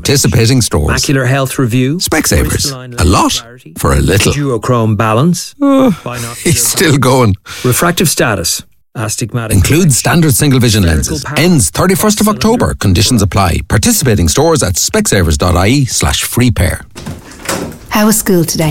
participating stores. Macular health review. Specsavers. A lot for a little. Duochrome balance. He's still going. Refractive status. Astigmatic. Includes standard single vision lenses. Ends 31st of October. Conditions apply. Participating stores at specsavers.ie/free pair. How was school today?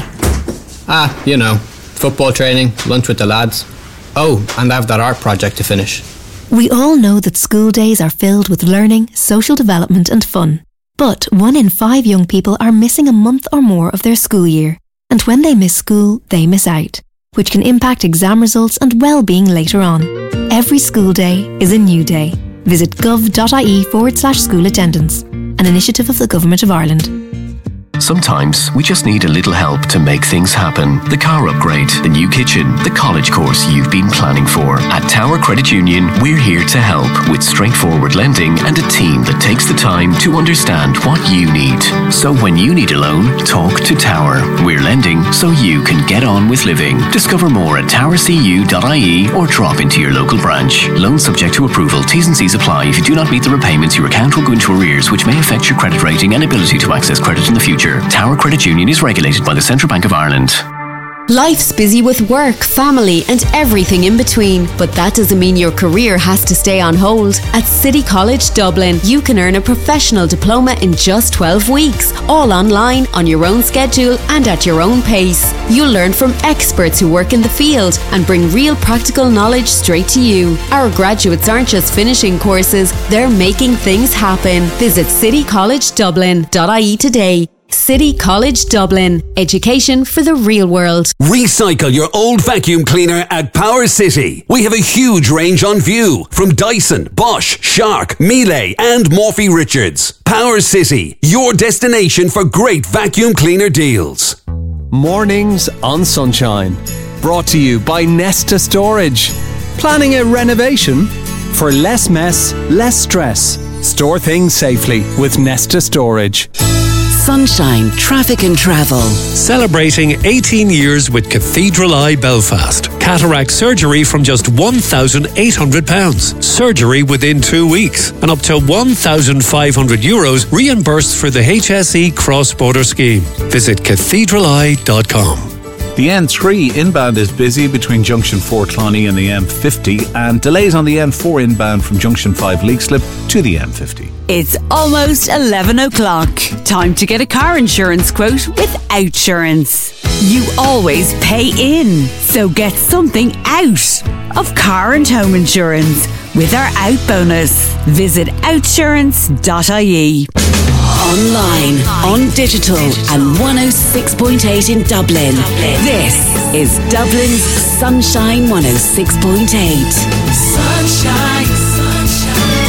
Football training, lunch with the lads. Oh, and I have that art project to finish. We all know that school days are filled with learning, social development and fun. But 1 in 5 young people are missing a month or more of their school year. And when they miss school, they miss out, which can impact exam results and well-being later on. Every school day is a new day. Visit gov.ie/school attendance, an initiative of the Government of Ireland. Sometimes we just need a little help to make things happen. The car upgrade, the new kitchen, the college course you've been planning for. At Tower Credit Union, we're here to help with straightforward lending and a team that takes the time to understand what you need. So when you need a loan, talk to Tower. We're lending so you can get on with living. Discover more at towercu.ie or drop into your local branch. Loan subject to approval. T's and C's apply. If you do not meet the repayments, your account will go into arrears, which may affect your credit rating and ability to access credit in the future. Tower Credit Union is regulated by the Central Bank of Ireland. Life's busy with work, family and everything in between, but that doesn't mean your career has to stay on hold. At City College Dublin, you can earn a professional diploma in just 12 weeks, all online, on your own schedule and at your own pace. You'll learn from experts who work in the field and bring real practical knowledge straight to you. Our graduates aren't just finishing courses, they're making things happen. Visit citycollegedublin.ie today. City College Dublin. Education for the real world. Recycle your old vacuum cleaner at Power City. We have a huge range on view from Dyson, Bosch, Shark, Miele and Morphy Richards. Power City, your destination for great vacuum cleaner deals. Mornings on Sunshine. Brought to you by Nesta Storage. Planning a renovation? For less mess, less stress. Store things safely with Nesta Storage. Sunshine Traffic and Travel. Celebrating 18 years with Cathedral Eye Belfast. Cataract surgery from just £1,800. Surgery within 2 weeks. And up to €1,500 reimbursed for the HSE cross-border scheme. Visit cathedraleye.com. The N3 inbound is busy between Junction 4 Cloney and the M50, and delays on the N4 inbound from Junction 5 Leixlip to the M50. It's almost 11 o'clock. Time to get a car insurance quote with Outsurance. You always pay in, so get something out of car and home insurance with our Out bonus. Visit outsurance.ie. Online, on digital and 106.8 in Dublin. This is Dublin's Sunshine 106.8. Sunshine, sunshine,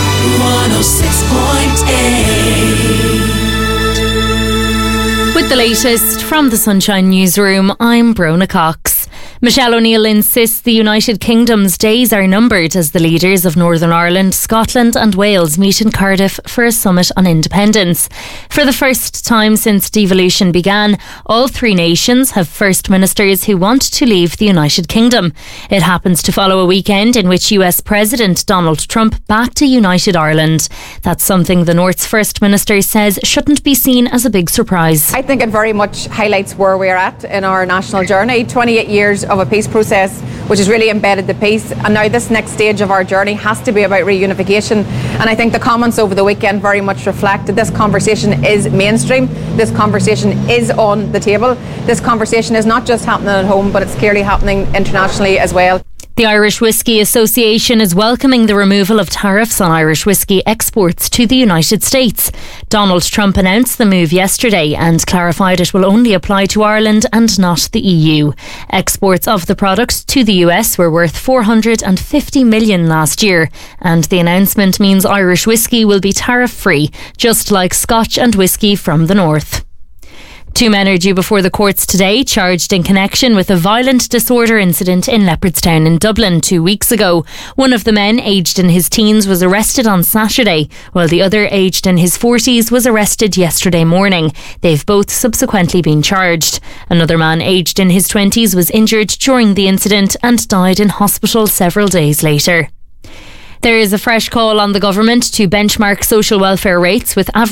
106.8. With the latest from the Sunshine Newsroom, I'm Brona Cox. Michelle O'Neill insists the United Kingdom's days are numbered as the leaders of Northern Ireland, Scotland and Wales meet in Cardiff for a summit on independence. For the first time since devolution began, all 3 nations have First Ministers who want to leave the United Kingdom. It happens to follow a weekend in which US President Donald Trump backed a united Ireland. That's something the North's First Minister says shouldn't be seen as a big surprise. I think it very much highlights where we're at in our national journey. 28 years of a peace process which has really embedded the peace, and now this next stage of our journey has to be about reunification, and I think the comments over the weekend very much reflect that this conversation is mainstream, this conversation is on the table, this conversation is not just happening at home but it's clearly happening internationally as well. The Irish Whisky Association is welcoming the removal of tariffs on Irish whisky exports to the United States. Donald Trump announced the move yesterday and clarified it will only apply to Ireland and not the EU. Exports of the product to the US were worth $450 million last year, and the announcement means Irish whisky will be tariff-free, just like Scotch and whisky from the north. 2 men are due before the courts today, charged in connection with a violent disorder incident in Leopardstown in Dublin 2 weeks ago. One of the men, aged in his teens, was arrested on Saturday, while the other, aged in his 40s, was arrested yesterday morning. They've both subsequently been charged. Another man, aged in his 20s, was injured during the incident and died in hospital several days later. There is a fresh call on the government to benchmark social welfare rates with average